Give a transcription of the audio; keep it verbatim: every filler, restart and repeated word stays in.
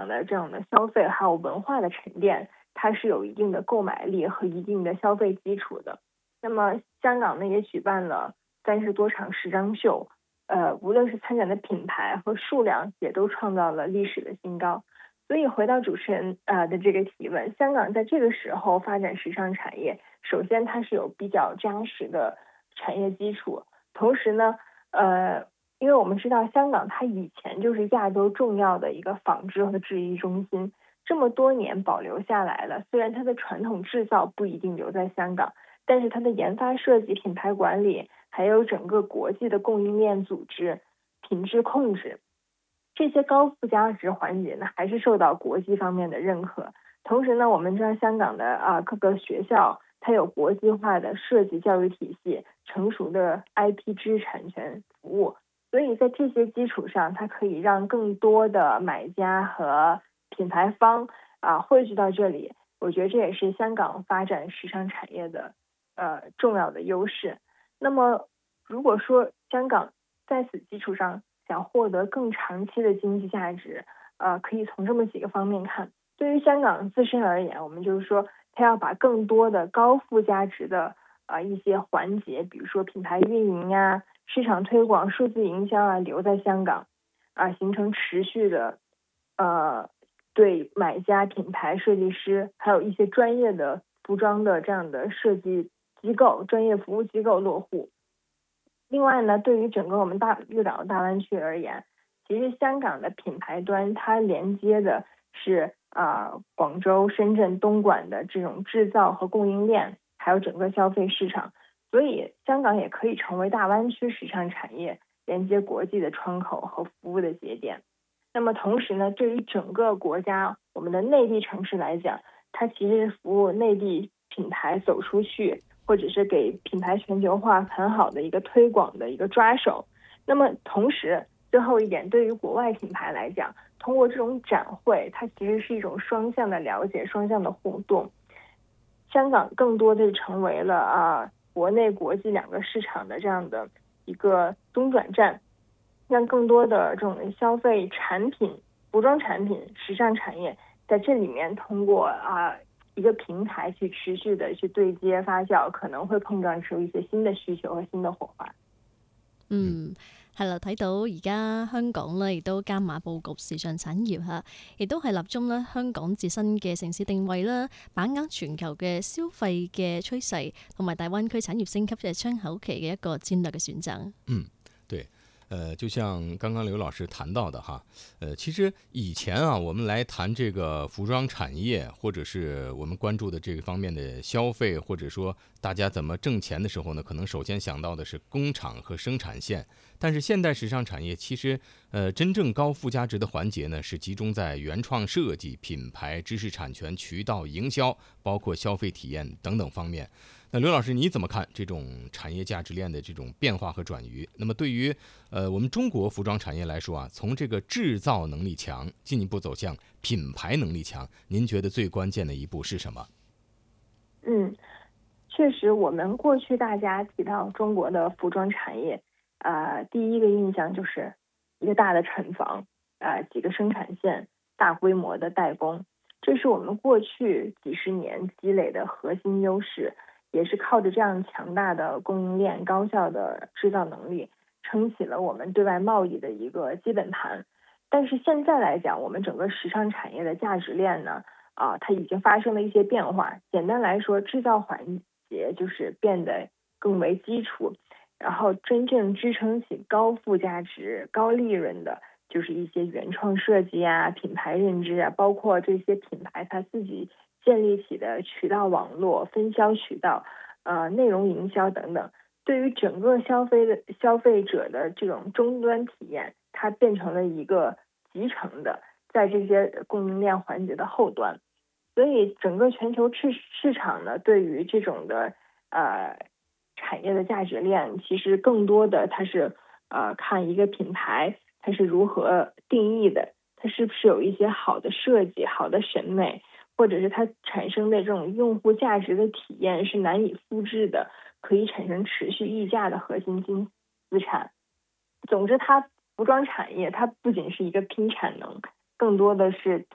港的这种的消费还有文化的沉淀，它是有一定的购买力和一定的消费基础的。那么香港呢也举办了三十多场时装秀，呃，无论是参展的品牌和数量也都创造了历史的新高。所以回到主持人呃的这个提问，香港在这个时候发展时尚产业，首先它是有比较扎实的产业基础，同时呢，呃，因为我们知道香港它以前就是亚洲重要的一个纺织和制衣中心，这么多年保留下来了。虽然它的传统制造不一定留在香港，但是它的研发设计、品牌管理，还有整个国际的供应链组织、品质控制，这些高附加值环节呢，还是受到国际方面的认可。同时呢，我们知道香港的啊各个学校，它有国际化的设计教育体系，成熟的 I P 知识产权服务，所以在这些基础上，它可以让更多的买家和品牌方啊汇聚到这里。我觉得这也是香港发展时尚产业的呃重要的优势。那么，如果说香港在此基础上想获得更长期的经济价值，呃，可以从这么几个方面看。对于香港自身而言，我们就是说，它要把更多的高附加值的啊、呃、一些环节，比如说品牌运营啊、市场推广、数字营销啊，留在香港，啊、呃，形成持续的呃对买家、品牌、设计师，还有一些专业的服装的这样的设计机构、专业服务机构落户。另外呢，对于整个我们大粤港澳大湾区而言，其实香港的品牌端它连接的是啊、呃、广州、深圳、东莞的这种制造和供应链，还有整个消费市场，所以香港也可以成为大湾区时尚产业连接国际的窗口和服务的节点。那么同时呢，对于整个国家我们的内地城市来讲，它其实是服务内地品牌走出去，或者是给品牌全球化很好的一个推广的一个抓手。那么同时，最后一点，对于国外品牌来讲，通过这种展会，它其实是一种双向的了解、双向的互动。香港更多的成为了啊国内国际两个市场的这样的一个中转站，让更多的这种消费产品、服装产品、时尚产业在这里面通過啊一個平台去持續的去對接發酵，可能會碰撞出一些新的需求和新的火花。 嗯，係啦，睇到而家香港咧，亦都加碼佈局時尚產業嚇，亦都係立中咧香港自身嘅城市定位啦，把握全球嘅消費嘅趨勢，同埋大灣區產業升級嘅窗口期嘅一個戰略嘅選擇。 嗯，對。呃，就像刚刚刘老师谈到的哈，呃，其实以前啊，我们来谈这个服装产业，或者是我们关注的这个方面的消费，或者说大家怎么挣钱的时候呢，可能首先想到的是工厂和生产线。但是现代时尚产业其实，呃，真正高附加值的环节呢，是集中在原创设计、品牌、知识产权、渠道营销，包括消费体验等等方面。那刘老师你怎么看这种产业价值链的这种变化和转移？那么对于呃我们中国服装产业来说啊，从这个制造能力强进一步走向品牌能力强，您觉得最关键的一步是什么？ 嗯，确实我们过去大家提到中国的服装产业，呃第一个印象就是一个大的厂房，呃几个生产线，大规模的代工，这是我们过去几十年积累的核心优势，也是靠着这样强大的供应链、高效的制造能力，撑起了我们对外贸易的一个基本盘。但是现在来讲，我们整个时尚产业的价值链呢，啊，它已经发生了一些变化。简单来说，制造环节就是变得更为基础，然后真正支撑起高附加值、高利润的，就是一些原创设计啊、品牌认知啊，包括这些品牌它自己建立起的渠道网络、分销渠道、呃内容营销等等，对于整个消费的消费者的这种终端体验，它变成了一个集成的，在这些供应链环节的后端。所以整个全球市市场呢，对于这种的呃产业的价值链，其实更多的它是呃看一个品牌它是如何定义的，它是不是有一些好的设计、好的审美，或者是它产生的这种用户价值的体验是难以复制的，可以产生持续溢价的核心金资产。总之，它服装产业它不仅是一个拼产能，更多的是